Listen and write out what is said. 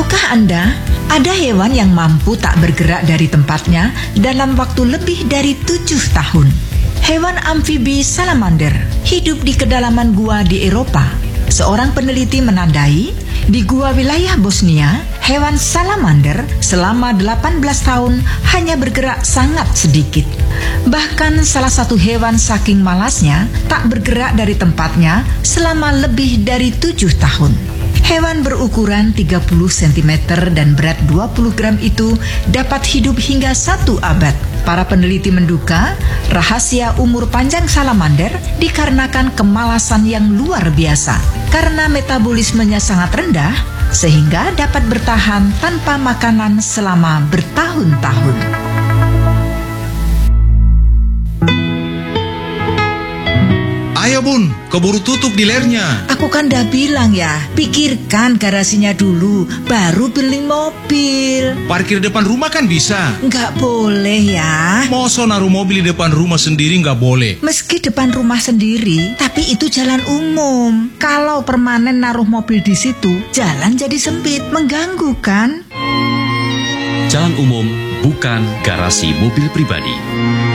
Tahukah Anda, ada hewan yang mampu tak bergerak dari tempatnya dalam waktu lebih dari 7 tahun. Hewan amfibi salamander hidup di kedalaman gua di Eropa. Seorang peneliti menandai, di gua wilayah Bosnia, hewan salamander selama 18 tahun hanya bergerak sangat sedikit. Bahkan salah satu hewan saking malasnya tak bergerak dari tempatnya selama lebih dari 7 tahun. Hewan berukuran 30 cm dan berat 20 gram itu dapat hidup hingga 1 abad. Para peneliti menduga rahasia umur panjang salamander dikarenakan kemalasan yang luar biasa. Karena metabolismenya sangat rendah, sehingga dapat bertahan tanpa makanan selama bertahun-tahun. Ayo Bun, keburu tutup dilernya. Aku kan udah bilang ya, pikirkan garasinya dulu, baru beli mobil. Parkir depan rumah kan bisa. Nggak boleh ya. Masa naruh mobil di depan rumah sendiri nggak boleh? Meski depan rumah sendiri, tapi itu jalan umum. Kalau permanen naruh mobil di situ, jalan jadi sempit, mengganggu kan? Jalan umum bukan garasi mobil pribadi.